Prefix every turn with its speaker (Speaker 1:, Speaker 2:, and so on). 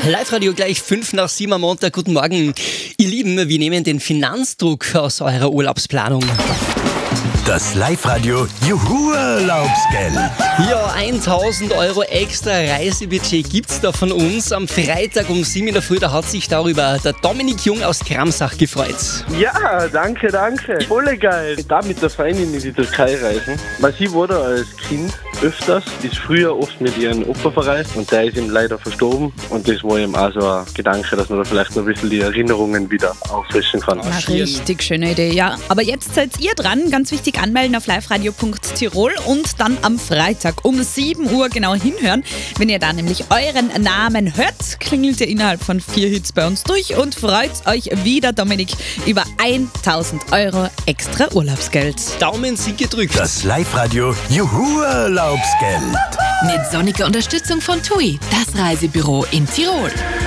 Speaker 1: Live-Radio gleich 5:07 am Montag. Guten Morgen. Ihr Lieben, wir nehmen den Finanzdruck aus eurer Urlaubsplanung.
Speaker 2: Das Live-Radio Juhu-Urlaubsgeld.
Speaker 1: Ja, 1.000 € extra Reisebudget gibt's da von uns. Am Freitag um 7 in der Früh, da hat sich darüber der Dominik Jung aus Kramsach gefreut.
Speaker 3: Ja, danke. Voll geil. Da mit der Freundin in die Türkei reisen. Weil sie wurde als Kind öfters, ist früher oft mit ihrem Opa verreist und der ist ihm leider verstorben. Und das war ihm auch so ein Gedanke, dass man da vielleicht noch ein bisschen die Erinnerungen wieder auffrischen kann.
Speaker 4: Na, richtig schöne Idee, ja. Aber jetzt seid ihr dran. Ganz wichtig, anmelden auf liveradio.tirol und dann am Freitag um 7 Uhr genau hinhören. Wenn ihr da nämlich euren Namen hört, klingelt ihr innerhalb von 4 Hits bei uns durch und freut euch wieder, Dominik, über 1.000 € extra Urlaubsgeld.
Speaker 1: Daumen sind gedrückt.
Speaker 2: Das Live-Radio Juhu-Urlaubsgeld.
Speaker 5: Mit sonniger Unterstützung von TUI, das Reisebüro in Tirol.